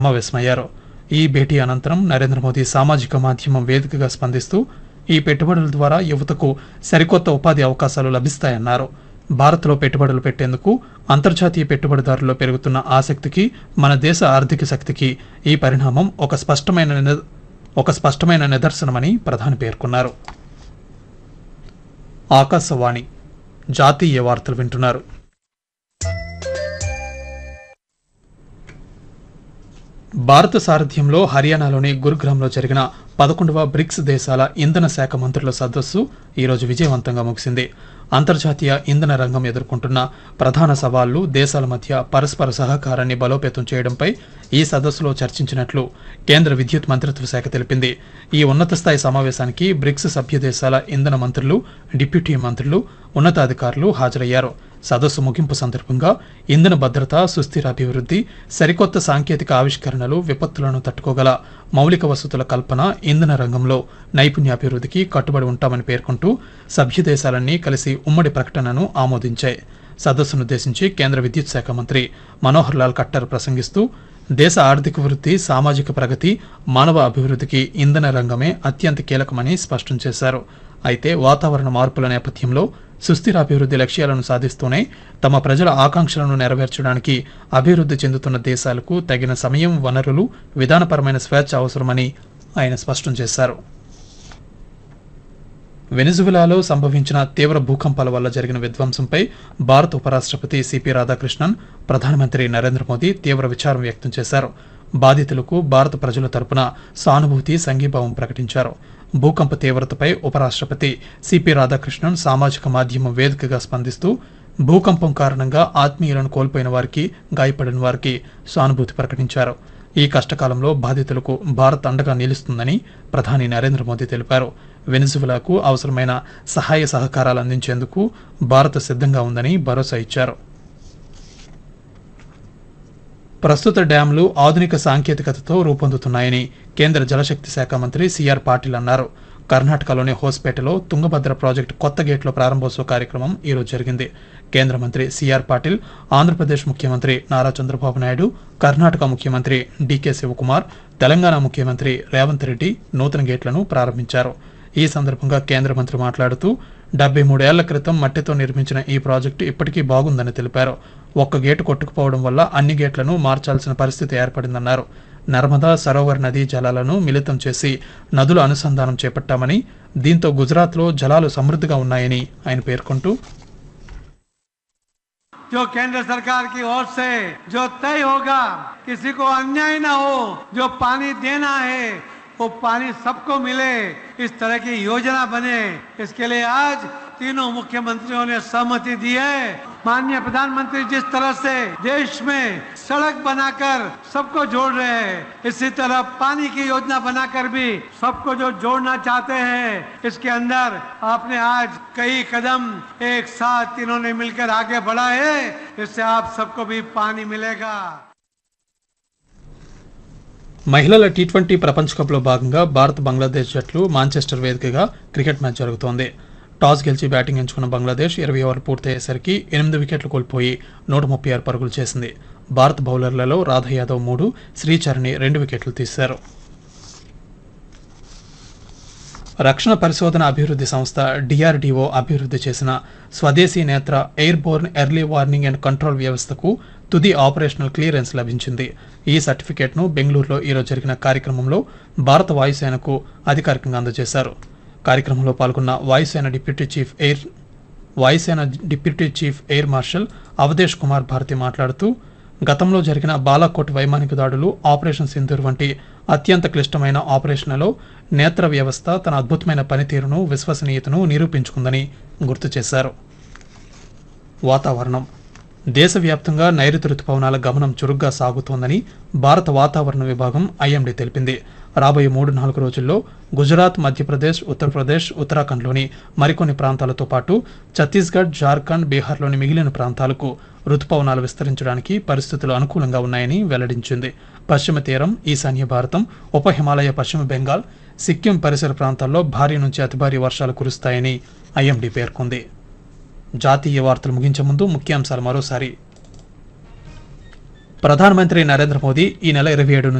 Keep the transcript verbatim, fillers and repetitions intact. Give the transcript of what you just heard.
సమావేశమయ్యారు. ఈ భేటీ అనంతరం నరేంద్ర మోదీ సామాజిక మాధ్యమం వేదికగా స్పందిస్తూ ఈ పెట్టుబడుల ద్వారా యువతకు సరికొత్త ఉపాధి అవకాశాలు లభిస్తాయన్నారు. భారత్లో పెట్టుబడులు పెట్టేందుకు అంతర్జాతీయ పెట్టుబడిదారుల్లో పెరుగుతున్న ఆసక్తికి, మన దేశ ఆర్థిక శక్తికి ఈ పరిణామం ఒక స్పష్టమైన నిద- ఒక స్పష్టమైన నిదర్శనమని ప్రధాని పేర్కొన్నారు. ఆకాశవాణి జాతీయ వార్తలు వింటున్నారు. భారత సారథ్యంలో హర్యానాలోని గురుగ్రామ్లో జరిగిన పదకొండవ బ్రిక్స్ దేశాల ఇంధన శాఖ మంత్రుల సదస్సు ఈరోజు విజయవంతంగా ముగిసింది. అంతర్జాతీయ ఇంధన రంగం ఎదుర్కొంటున్న ప్రధాన సవాళ్లు, దేశాల మధ్య పరస్పర సహకారాన్ని బలోపేతం చేయడంపై ఈ సదస్సులో చర్చించినట్లు కేంద్ర విద్యుత్ మంత్రిత్వ శాఖ తెలిపింది. ఈ ఉన్నత స్థాయి సమావేశానికి బ్రిక్స్ సభ్య దేశాల ఇంధన మంత్రులు, డిప్యూటీ మంత్రులు, ఉన్నతాధికారులు హాజరయ్యారు. సదస్సు ముగింపు సందర్భంగా ఇంధన భద్రత, సుస్థిర అభివృద్ధి, సరికొత్త సాంకేతిక ఆవిష్కరణలు, విపత్తులను తట్టుకోగల మౌలిక వసతుల కల్పన, ఇంధన రంగంలో నైపుణ్యాభివృద్ధికి కట్టుబడి ఉంటామని పేర్కొంటూ సభ్య దేశాలన్నీ కలిసి ఉమ్మడి ప్రకటనను ఆమోదించాయి. సదస్సునుద్దేశించి కేంద్ర విద్యుత్ శాఖ మంత్రి మనోహర్ లాల్ ఖట్టర్ ప్రసంగిస్తూ దేశ ఆర్థిక వృద్ధి, సామాజిక ప్రగతి, మానవ అభివృద్ధికి ఇంధన రంగమే అత్యంత కీలకమని స్పష్టం చేశారు. అయితే వాతావరణ మార్పుల నేపథ్యంలో సుస్థిర అభివృద్ధి లక్ష్యాలను సాధిస్తూనే తమ ప్రజల ఆకాంక్షలను నెరవేర్చడానికి అభివృద్ధి చెందుతున్న దేశాలకు తగిన సమయం, వనరులు, విధానపరమైన స్వేచ్ఛ అవసరమని ఆయన స్పష్టం చేశారు. వెనిజువెలాలో సంభవించిన తీవ్ర భూకంపాల వల్ల జరిగిన విధ్వంసంపై భారత ఉపరాష్ట్రపతి సిపి రాధాకృష్ణన్, ప్రధానమంత్రి నరేంద్ర మోదీ తీవ్ర విచారం వ్యక్తం చేశారు. బాధితులకు భారత ప్రజల తరపున సానుభూతి, సంఘీభావం ప్రకటించారు. భూకంప తీవ్రతపై ఉపరాష్ట్రపతి సిపి రాధాకృష్ణన్ సామాజిక మాధ్యమం వేదికగా స్పందిస్తూ భూకంపం కారణంగా ఆత్మీయులను కోల్పోయిన వారికి, గాయపడిన వారికి సానుభూతి ప్రకటించారు. ఈ కష్టకాలంలో బాధితులకు భారత్ అండగా నిలుస్తుందని ప్రధాని నరేంద్ర మోదీ తెలిపారు. వెనిజువెలాకు అవసరమైన సహాయ సహకారాలు అందించేందుకు భారత్ సిద్ధంగా ఉందని భరోసా ఇచ్చారు. ప్రస్తుత డ్యాంలు ఆధునిక సాంకేతికతతో రూపొందుతున్నాయని కేంద్ర జలశక్తి శాఖ మంత్రి సిఆర్ పాటిల్ అన్నారు. కర్ణాటకలోని హోస్పేటలో తుంగభద్ర ప్రాజెక్టు కొత్త గేట్ల ప్రారంభోత్సవ కార్యక్రమం ఈరోజు జరిగింది. కేంద్ర మంత్రి సిఆర్ పాటిల్, ఆంధ్రప్రదేశ్ ముఖ్యమంత్రి నారా చంద్రబాబు నాయుడు, కర్ణాటక ముఖ్యమంత్రి డికే శివకుమార్, తెలంగాణ ముఖ్యమంత్రి రేవంత్ రెడ్డి నూతన గేట్లను ప్రారంభించారు. ఈ సందర్భంగా కేంద్ర మంత్రి మాట్లాడుతూ డెబ్బై మూడేళ్ల క్రితం మట్టితో నిర్మించిన ఈ ప్రాజెక్టు ఇప్పటికీ బాగుందని తెలిపారు. ఒక్క గేటు కొట్టుకుపోవడం వల్ల అన్ని గేట్లను మార్చాల్సిన పరిస్థితి ఏర్పడిందన్నారు. నర్మదా సరోవర్ నదీ జలాలను మిళితం చేసి నదుల అనుసంధానం చేపట్టామని, దీంతో గుజరాత్లో జలాలు సమృద్ధిగా ఉన్నాయని ఆయన పేర్కొంటూ जो केंद्र सरकार की ओर से जो तय होगा, किसी को अन्याय ना हो, जो पानी देना है वो पानी सबको मिले, इस तरह की योजना बने, इसके लिए आज तीनों मुख्यमंत्रियों ने सहमति दी है। माननीय प्रधानमंत्री जिस तरह से देश में सड़क बनाकर सबको जोड़ रहे हैं, इसी तरह पानी की योजना बनाकर भी सबको जो जोड़ना चाहते हैं, इसके अंदर आपने आज कई कदम एक साथ तीनों ने मिलकर आगे बढ़ा है, इससे आप सबको भी पानी मिलेगा। మహిళల టీ ట్వంటీ ప్రపంచ కప్లో భాగంగా భారత్ బంగ్లాదేశ్ జట్లు మాంచెస్టర్ వేదికగా క్రికెట్ మ్యాచ్ జరుగుతోంది. టాస్ గెలిచి బ్యాటింగ్ ఎంచుకున్న బంగ్లాదేశ్ ఇరవై ఓవర్లు పూర్తయ్యేసరికి ఎనిమిది వికెట్లు కోల్పోయి నూట ముప్పై ఆరు పరుగులు చేసింది. భారత బౌలర్లలో రాధా యాదవ్ మూడు, శ్రీచరణి రెండు వికెట్లు తీశారు. రక్షణ పరిశోధన అభివృద్ధి సంస్థ డిఆర్డీఓ అభివృద్ధి చేసిన స్వదేశీ నేత్ర air Born early warning and control వ్యవస్థకు తుది ఆపరేషనల్ క్లియరెన్స్ లభించింది. ఈ సర్టిఫికేట్ను బెంగళూరులో ఈరోజు జరిగిన కార్యక్రమంలో భారత వాయుసేనకు అధికారికంగా అందజేశారు. కార్యక్రమంలో పాల్గొన్న వాయుసేన డిప్యూటీ చీఫ్ ఎయిర్ వాయుసేన deputy chief air marshal Awadhesh Kumar Bharati మాట్లాడుతూ గతంలో జరిగిన బాలాకోట్ వైమానిక దాడులు, ఆపరేషన్ సింధూర్ వంటి అత్యంత క్లిష్టమైన ఆపరేషన్లలో నేత్ర వ్యవస్థ తన అద్భుతమైన పనితీరును, విశ్వసనీయతను నిరూపించుకుందని గుర్తు చేశారు. వాతావరణం. దేశవ్యాప్తంగా నైరుతి రుతుపవనాల గమనం చురుగ్గా సాగుతోందని భారత వాతావరణ విభాగం ఐఎండీ తెలిపింది. రాబోయే మూడు నాలుగు రోజుల్లో గుజరాత్, మధ్యప్రదేశ్, ఉత్తరప్రదేశ్, ఉత్తరాఖండ్లోని మరికొన్ని ప్రాంతాలతో పాటు ఛత్తీస్గఢ్, జార్ఖండ్, బీహార్లోని మిగిలిన ప్రాంతాలకు రుతుపవనాలు విస్తరించడానికి పరిస్థితులు అనుకూలంగా ఉన్నాయని వెల్లడించింది. పశ్చిమ తీరం, ఈశాన్య భారతం, ఉప హిమాలయ, పశ్చిమ బెంగాల్, సిక్కిం పరిసర ప్రాంతాల్లో భారీ నుంచి అతి భారీ వర్షాలు కురుస్తాయని ఐఎండీ పేర్కొంది. జాతీయ వార్తలు ముగించే ముందు ముఖ్యాంశాలు మరోసారి. ప్రధానమంత్రి నరేంద్ర మోదీ ఈ నెల ఇరవై ఏడు